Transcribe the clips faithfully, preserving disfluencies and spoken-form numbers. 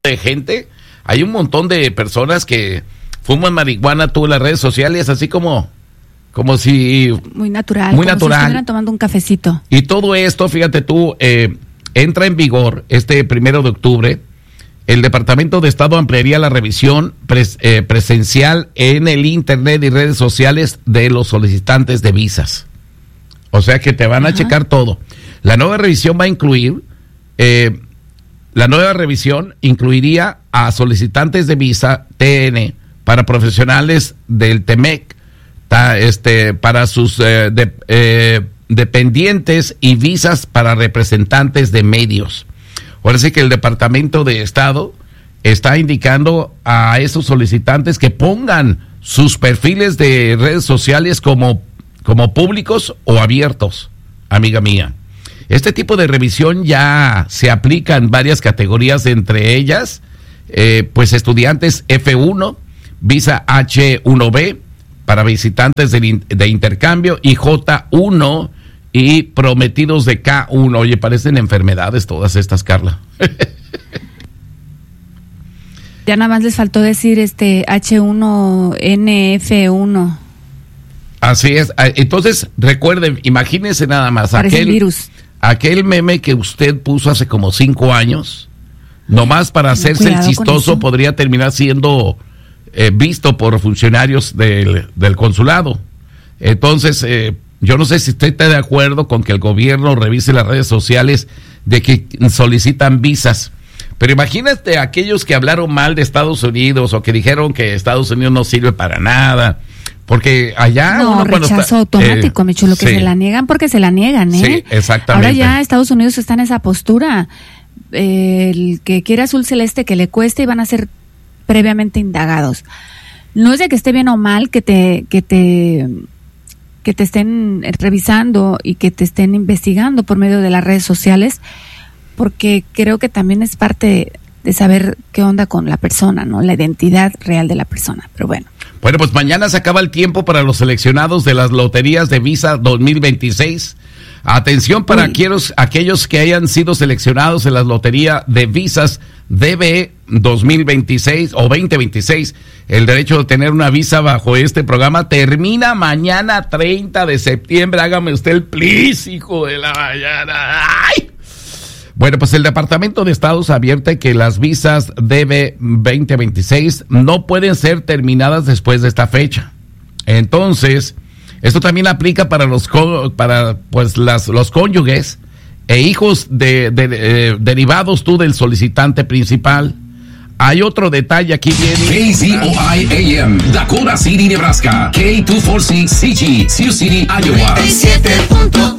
de gente, hay un montón de personas que fuman marihuana tú en las redes sociales, así como, como si... Muy natural. Muy como natural. Si estuvieran tomando un cafecito. Y todo esto, fíjate tú, eh, entra en vigor este primero de octubre. El Departamento de Estado ampliaría la revisión pres, eh, presencial en el Internet y redes sociales de los solicitantes de visas. O sea que te van a Ajá. checar todo. La nueva revisión va a incluir... Eh, La nueva revisión incluiría a solicitantes de visa T N para profesionales del T M E C, ta, este, para sus eh, de, eh, dependientes y visas para representantes de medios. Ahora sí que el Departamento de Estado está indicando a esos solicitantes que pongan sus perfiles de redes sociales como, como públicos o abiertos, amiga mía. Este tipo de revisión ya se aplica en varias categorías, entre ellas, eh, pues estudiantes F uno, visa H uno B para visitantes de, de intercambio y J uno y prometidos de K uno. Oye, parecen enfermedades todas estas, Carla. Ya nada más les faltó decir este H uno N F uno. Así es. Entonces, recuerden, imagínense nada más. Parece aquel virus. Aquel meme que usted puso hace como cinco años, nomás para hacerse el chistoso, podría terminar siendo eh, visto por funcionarios del, del consulado. Entonces, eh, yo no sé si usted está de acuerdo con que el gobierno revise las redes sociales de que solicitan visas. Pero imagínate aquellos que hablaron mal de Estados Unidos o que dijeron que Estados Unidos no sirve para nada. Porque allá no, uno rechazo está, automático, eh, me chulo, que sí. se la niegan porque se la niegan, ¿eh? Sí, exactamente. Ahora ya Estados Unidos está en esa postura. Eh, el que quiere azul celeste que le cueste y van a ser previamente indagados. No es de que esté bien o mal que te que te que te estén revisando y que te estén investigando por medio de las redes sociales, porque creo que también es parte de saber qué onda con la persona, ¿no? La identidad real de la persona. Pero bueno. Bueno, pues mañana se acaba el tiempo para los seleccionados de las loterías de Visa dos mil veintiséis. Atención para aquellos, aquellos que hayan sido seleccionados en la lotería de Visas D B E dos mil veintiséis o veinte veintiséis. El derecho de tener una visa bajo este programa termina mañana treinta de septiembre. Hágame usted el please, hijo de la mañana. ¡Ay! Bueno, pues el Departamento de Estado advierte que las visas D B E veinte veintiséis no pueden ser terminadas después de esta fecha. Entonces, esto también aplica para los para pues las los cónyuges e hijos de, de, de eh, derivados tú del solicitante principal. Hay otro detalle aquí viene. K Z O I A M, Dakota City, Nebraska. K doscientos cuarenta y seis C G, Sioux City, Iowa. noventa y siete punto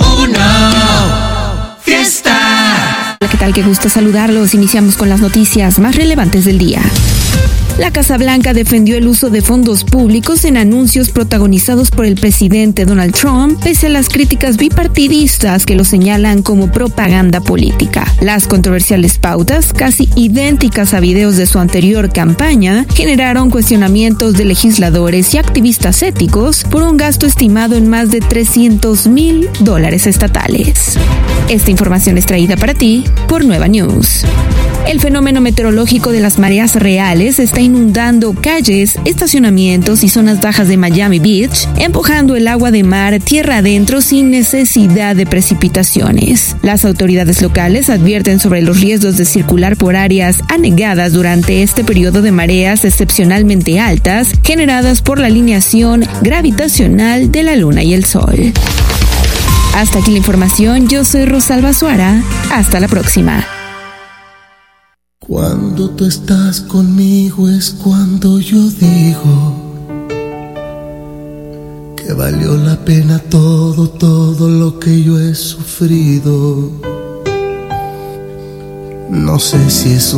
uno Fiesta. Hola, ¿qué tal? Qué gusto saludarlos. Iniciamos con las noticias más relevantes del día. La Casa Blanca defendió el uso de fondos públicos en anuncios protagonizados por el presidente Donald Trump, pese a las críticas bipartidistas que lo señalan como propaganda política. Las controversiales pautas, casi idénticas a videos de su anterior campaña, generaron cuestionamientos de legisladores y activistas éticos por un gasto estimado en más de trescientos mil dólares estatales. Esta información es traída para ti por Nueva News. El fenómeno meteorológico de las mareas reales está inundando calles, estacionamientos y zonas bajas de Miami Beach, empujando el agua de mar tierra adentro sin necesidad de precipitaciones. Las autoridades locales advierten sobre los riesgos de circular por áreas anegadas durante este periodo de mareas excepcionalmente altas, generadas por la alineación gravitacional de la Luna y el Sol. Hasta aquí la información, yo soy Rosalba Suara, hasta la próxima. Cuando tú estás conmigo es cuando yo digo que valió la pena todo, todo lo que yo he sufrido. No sé si es